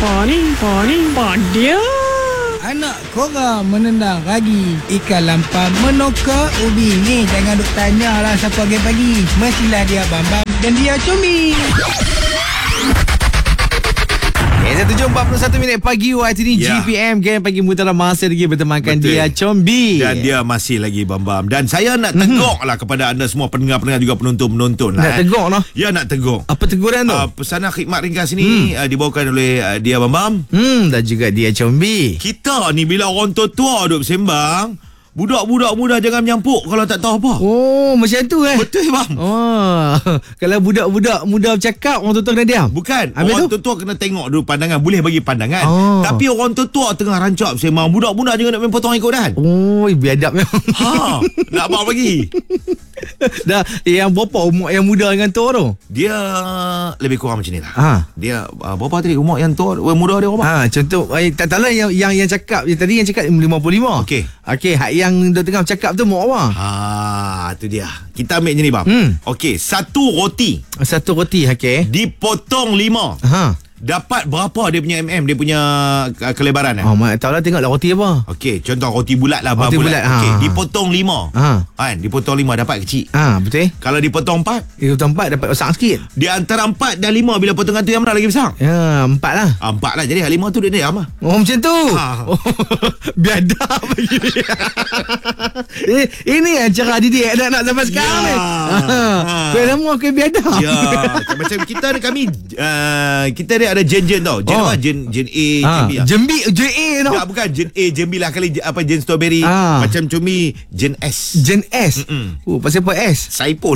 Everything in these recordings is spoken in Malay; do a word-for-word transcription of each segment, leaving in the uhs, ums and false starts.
Paling, paling, padia. Anak korang menendang ragi ikan lampam menokak ubi. Ni jangan duk tanya lah siapa pagi-pagi. Mestilah dia Bambam dan dia Combi. tujuh empat puluh satu minit pagi waktu ini Ya. G P M Game Pagi Mutara masih lagi bertemankan Betul. dia Combi. Dan dia masih lagi Bambam. Dan saya nak tegur lah kepada anda semua pendengar-pendengar juga penonton-penonton lah. Nak tegur noh. Ya, nak tegur. Apa teguran tu? Uh, pesanan khidmat ringkas ni hmm. uh, dibawakan oleh uh, dia Bambam. Hmm, dan juga dia Combi. Kita ni bila orang tua-tua duk sembang, budak-budak muda jangan menyampuk kalau tak tahu apa. Oh, macam tu eh. Betul bang. Oh, kalau budak-budak muda bercakap, orang tua-tua kena diam. Bukan. Habis orang tu? tua-tua kena tengok dulu pandangan. Boleh bagi pandangan. Oh. Tapi orang tua-tua tengah rancak sembang, budak-budak jangan nak main potong ikut dan. Oh, biadab memang. Ha, nak apa bagi? Dah, yang berapa umur yang muda dengan tua tu? Dia lebih kurang macam ni lah. Ha. Dia uh, berapa tadi umur yang tua, uh, muda dia berapa? Ha, contoh eh, tak tahu lah yang yang yang cakap yang tadi yang cakap lima puluh lima. Okey. Okey, hak yang dah tengah cakap tu mau apa? Ah, tu dia. Kita ambil je ni bang. Hmm. Okey, satu roti Satu roti, okey. dipotong lima. Ha. Dapat berapa dia punya mm, dia punya uh, kelebaran eh? Oh, mak tahu lah, tengoklah roti apa. Okey, contoh roti bulat lah, Roti bulat, ha. Okey, dipotong lima. Ha. Kan, dipotong lima dapat kecil. Ha, betul. Kalau dipotong empat, Itu tempat dapat besar sikit. di antara empat dan lima bila potongan tu yang mana lagi besar? Ya, empat lah. Ah, empat lah. Jadi lima tu dia diam lah. Oh, macam tu. Ha. Oh, biadab begini. Eh, ini yang cara didik anak-anak zaman sekarang ni. Ha. Ha. Kau lama kau biadab. Ya, macam kita ni kami uh, kita ni ada jen-jen tau. Jen Oh. apa? Jen jen A, jen Ha, B. lah. Jembi J A tau. Tak, bukan jen A, jen B lah kali apa jen strawberry. Ah. Macam cumi jen S. Jen S. Mm-mm. Oh, pasal apa S? Saipul.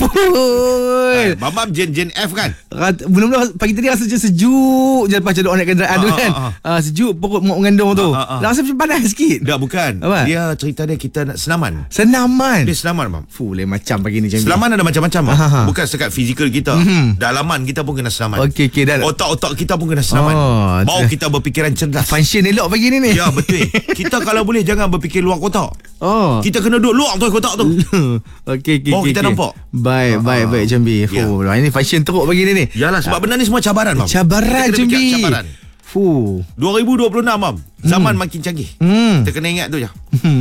Sepul. Bambam jen jen F kan? Rat- Mula-mula pagi tadi rasa macam sejuk je lepas cedok naik kenderaan tu Ah, kan. ah, Ah, sejuk perut mak mengandung tu. Ah, ah, ah. Dah rasa macam panas sikit. Tak, bukan. Apa? Dia cerita dia kita nak senaman. Senaman. Dia senaman bang. Fuh, lain macam pagi ni Jambi. Senaman ada macam-macam bang. Ah, ah. Bukan sekat fizikal kita. Mhm. Dalaman kita pun kena senaman. Okey, okey, dah. Otak-otak kita pun kena senaman. Oh, Mau dah. kita berfikiran cerdas. Function elok pagi ni ni. Ya, betul. Kita kalau boleh jangan berfikir luar kotak. Oh. Kita kena duduk luar tu kotak tu. Okey, okey. Baru okey, kita okey. nampak. Baik, Ah, baik, ah. baik Jambi. Ya. Fuh, ini fashion teruk pagi ni ni. Yalah, sebab benda ni semua cabaran bang. Cabaran Kita kena fikir Jambi. cabaran. Fuh. dua ribu dua puluh enam bang. Zaman makin canggih. Hmm. Kita kena ingat tu je.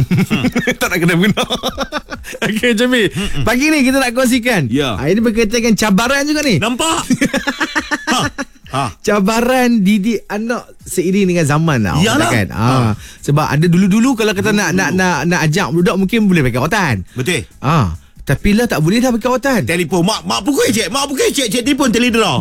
Tak nak kena guna. Okey Jambi. Pagi ni kita nak kongsikan. Ya. Ah, ini berkaitan dengan cabaran juga ni. Nampak? ha. Ha. Cabaran didik anak seiring dengan zaman lah. Yalah. Kan? Ha. Sebab ada dulu-dulu kalau kita nak nak nak nak ajak budak mungkin boleh pakai rotan. Betul. Ah, tapi lah tak boleh dah pakai rotan. Telefon mak mak pukul cik, mak pukul cik, cik telefon telidra.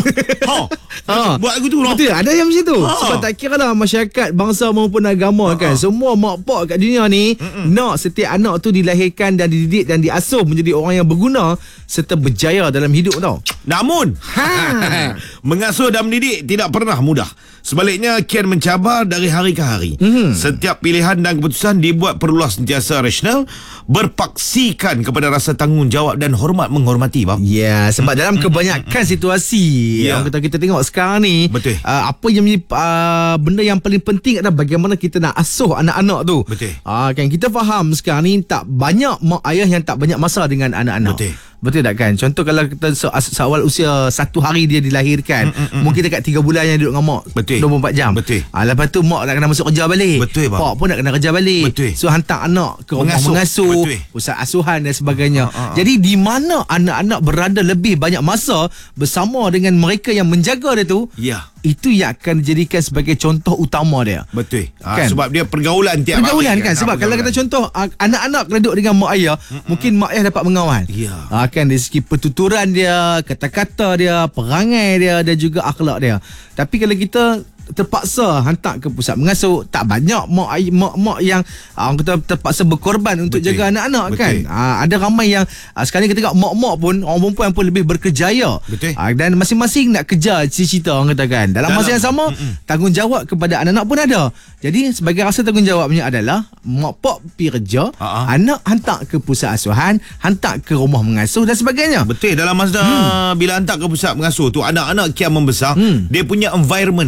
ha. Ha. Buat aku tu lah. Betul, ada yang macam tu. Ha. Sebab tak kira lah masyarakat, bangsa maupun agama kan. Semua mak pak kat dunia ni Mm-mm. nak setiap anak tu dilahirkan dan dididik dan diasuh menjadi orang yang berguna serta berjaya dalam hidup tau. Namun Ha. mengasuh dan mendidik tidak pernah mudah. Sebaliknya kian mencabar dari hari ke hari. Mhm. Setiap pilihan dan keputusan dibuat perlulah sentiasa rasional, berpaksikan kepada rasa tanggungjawab dan hormat menghormati bang. Ya, sebab dalam kebanyakan situasi Ya. yang kita kita tengok sekarang ni, Betul. Uh, apa yang menjadi uh, benda yang paling penting adalah bagaimana kita nak asuh anak-anak tu. Betul. Uh, kan kita faham sekarang ni tak banyak mak ayah yang tak banyak masa dengan anak-anak. Betul. Betul tak kan? Contoh kalau kita se- seawal usia satu hari dia dilahirkan, mm, mm, mm. mungkin dekat tiga bulan yang duduk dengan mak. Betul. dua puluh empat jam. Betul. Ah, lepas tu mak nak kena masuk kerja balik. Betul, bang. Pak pun nak kena kerja balik. Betul. So hantar anak ke rumah Mengasuh. mengasuh, Betul. pusat asuhan dan sebagainya. Ah, ah, ah. Jadi di mana anak-anak berada lebih banyak masa bersama dengan mereka yang menjaga dia tu, Ya. itu yang akan dijadikan sebagai contoh utama dia. Betul. Kan? Ha, sebab dia pergaulan tiap Pergaulan hari kan. Sebab Ha, kalau kita contoh ah, anak-anak duduk dengan mak ayah, Mm-mm. mungkin mak ayah dapat mengawal. Ya. Ah, kan dari segi pertuturan dia, kata-kata dia, perangai dia dan juga akhlak dia. Tapi kalau kita terpaksa hantar ke pusat mengasuh, tak banyak mak ay- mak-mak yang ah, orang kata terpaksa berkorban untuk Betul. jaga anak-anak. Betul. Kan. Ah, ada ramai yang ah, sekarang kita tengok mak-mak pun, orang perempuan pun lebih berkerjaya. Betul. Ah, dan masing-masing nak kejar cita-cita orang kata kan. Dalam, Dalam- masa yang sama, Mm-mm. tanggungjawab kepada anak-anak pun ada. Jadi sebagai rasa tanggungjawabnya adalah mak pak pergi kerja, Ha-ha. anak hantar ke pusat asuhan, hantar ke rumah mengasuh dan sebagainya. Betul, dalam masa hmm. bila hantar ke pusat mengasuh tu, anak-anak kian membesar, Hmm. dia punya environment, environment dia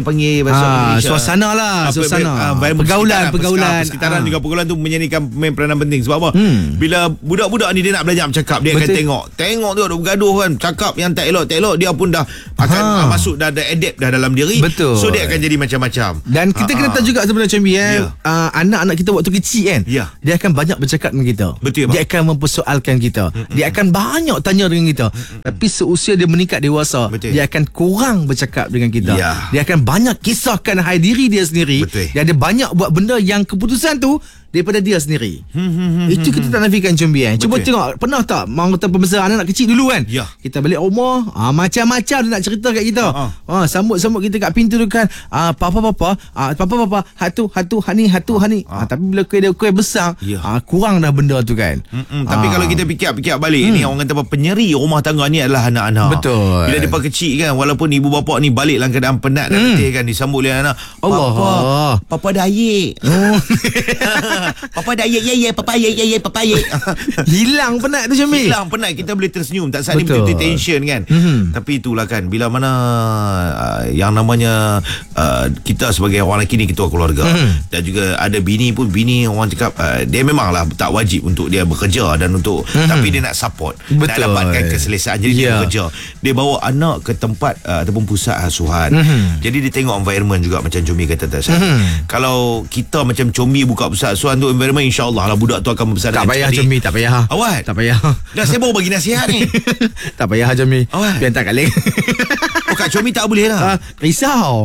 dia panggil bahasa Ah, Indonesia? suasana lah, Apa, suasana. ah, environment Pergaulan, persekitaran, pergaulan. Persekitaran Ah. juga pergaulan tu menyanyikan main peranan penting. Sebab apa? Hmm. Bila budak-budak ni dia nak belajar bercakap, dia akan Betul. tengok. Tengok tu duk bergaduh kan, cakap yang tak elok, tak elok, dia pun dah akan Ha. ah, masuk dah ada adapt dah dalam diri. Betul. So dia akan jadi macam-macam. Dan kita Ah, kena ah. tahu juga sebenarnya Combi eh, Ya. uh, anak-anak kita waktu kecil kan, Ya. dia akan banyak bercakap dengan kita. Betul, Dia bang. akan mempersoalkan kita. Mm-mm. Dia akan banyak tanya dengan kita. Mm-mm. Tapi seusia dia meningkat dewasa, Betul. dia akan kurang bercakap dengan kita. Ya. Dia akan banyak kisahkan hai diri dia sendiri. Betul. Dia ada banyak buat benda yang keputusan tu daripada dia sendiri. Hmm, Itu kita tak nafikan Combi eh. Cuba Betul. tengok, pernah tak mak kata pembesar anak-anak kecil dulu kan? Ya. Kita balik rumah, ah, macam-macam dia nak cerita kat kita. Ha, Ah, sambut-sambut kita kat pintu tu kan. Ah, papa-papa, ah, papa-papa, hatu hatu hani hatu hani. Ah, tapi bila kuih dia kuih besar, Ya. ah, kurang dah benda tu kan. Mm-mm. Tapi Ah. kalau kita fikir-fikir balik, ni orang kata apa, penyeri rumah tangga ni adalah anak-anak. Betul. Bila dia kecil kan, walaupun ibu bapa ni balik dalam keadaan penat dan letih kan, disambut oleh anak. Allah. Papa, papa dah ayik. Oh. Papa dah ayik, ya ya, papa ayik, ya ya, papa ayik. Hilang penat tu Syamil. Hilang penat, kita boleh tersenyum. Tak saat ni Betul. betul tension kan. Mhm. Tapi itulah kan, bila mana uh, yang namanya uh, kita sebagai orang lelaki ni ketua keluarga, Mhm. dan juga ada bini pun, bini orang cakap uh, dia memanglah tak wajib untuk dia bekerja dan untuk Mhm. tapi dia nak support, nak Betul. dapatkan keselesaan. Jadi dia Ya. bekerja, dia bawa anak ke tempat uh, ataupun pusat asuhan. Mhm. Jadi dia tengok environment juga, macam Combi kata tadi. Mhm. Kalau kita macam Combi buka pusat asuhan tu, environment insya-Allah lah budak tu akan membesar Tak dengan payah cerdik. Combi, tak payah. Awak? Tak payah. Dah saya baru bagi nasihat ni. Tak payah Combi. Awak? Biar tak kalik. Oh, Kak Combi tak boleh lah. Ah, risau.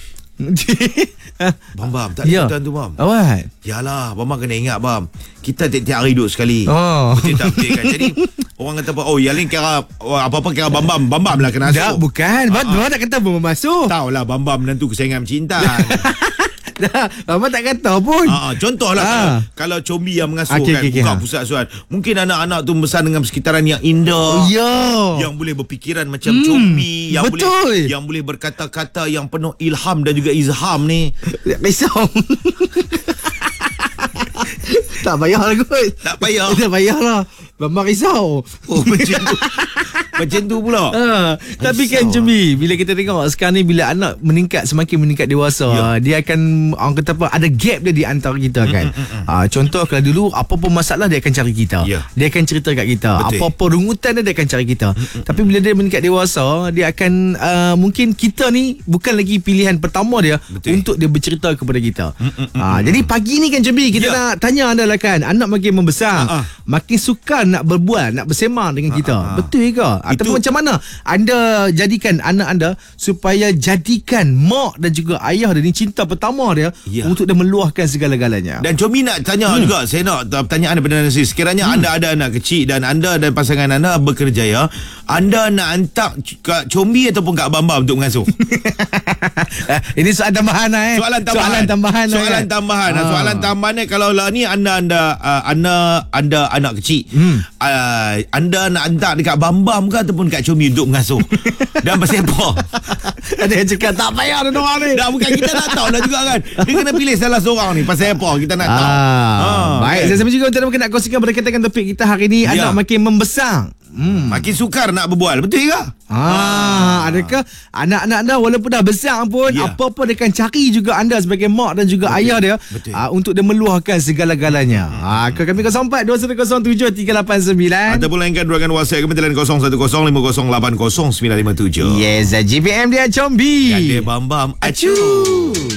Bam, bam, tak ada Ya. hutan tu, bam. Awak. Yalah, bam, bam kena ingat, bam. Kita tiap-tiap hari duduk sekali. Oh. Betul tak betul kan? Jadi, orang kata apa, oh, yang lain kira, oh, apa-apa kira bam, bam. Bam, bam lah kena Tak, asuh. bukan. Ah, Bapak tak kata pun masuk. Tahu lah, bam, bam menantu kesayangan Cinta. Dah, Bapak tak kata pun. Ah, contohlah Ah. kalau, kalau Combi yang mengasuh Okey, kan, okey, okey, buka ha. pusat asuhan, mungkin anak-anak tu besar dengan persekitaran yang indah. Ya. Yang boleh berfikiran macam Combi, yang betul. boleh yang boleh berkata-kata yang penuh ilham dan juga izham ni. Risau. Tak payah lah kot. Tak payah. Tak payah lah. Bambang risau. Oh, macam tu. Macam tu pula. Ha, tapi kan Risau, Cumi, bila kita tengok sekarang ni, bila anak meningkat, semakin meningkat dewasa, Ya. dia akan, orang kata apa, ada gap dia di antara kita kan. Ha, contoh kalau dulu apa pun masalah, dia akan cari kita. Ya. Dia akan cerita kat kita. Betul. Apa-apa rungutan dia, dia akan cari kita. Tapi bila dia meningkat dewasa, dia akan uh, mungkin kita ni bukan lagi pilihan pertama dia. Betul. Untuk dia bercerita kepada kita. Ha, jadi pagi ni kan Cumi, kita Ya. nak tanya anda lah kan, anak makin membesar, Ha, ha. makin suka nak berbual, nak bersemang dengan kita. ha, ha. Betul ke? Ataupun Itu- macam mana anda jadikan anak anda supaya jadikan mak dan juga ayah dia ni cinta pertama dia, Ya. untuk dia meluahkan segala-galanya. Dan Combi nak tanya hmm. juga, saya nak pertanyaan daripada anda sendiri. Sekiranya hmm. anda ada anak kecil dan anda dan pasangan anda berkerjaya, anda nak hantar Kak Combi ataupun Kak Bambam untuk mengasuh? Eh, ini soalan tambahan lah eh. Soalan tambahan. Soalan tambahan. lah Soalan kan? tambahan. Ah. Soalan tambahan ni, kalau lah ni anda anda uh, anda anda anak kecil. Hmm. Uh, anda nak hantar dekat Bambam ke ataupun Kak Combi untuk mengasuh? Dan pasal apa? Ada yang cakap tak payah ada orang ni. Dah, bukan, kita nak tahu lah juga kan. Dia kena pilih salah seorang ni. Pasal apa? Kita nak tahu. Ah, baik, kan? saya sama juga untuk anda nak kongsikan berkaitan dengan topik kita hari ni, Ya. anak makin membesar. Hmm. Makin sukar nak berbual. Betul ke? Ah, adakah anak-anak anda walaupun dah besar pun, Ya. apa-apa dia akan cari juga anda sebagai mak dan juga Betul. ayah dia, Betul. ah, untuk dia meluahkan segala-galanya. Ah, ke kami kosong empat dua satu kosong tujuh tiga lapan sembilan. Ataupun lainkan ruangan WhatsApp kami telan kosong satu kosong lima kosong lapan kosong sembilan lima tujuh. Yes, G P M dia Combi. Dan dia Bambam. Acu. Acu.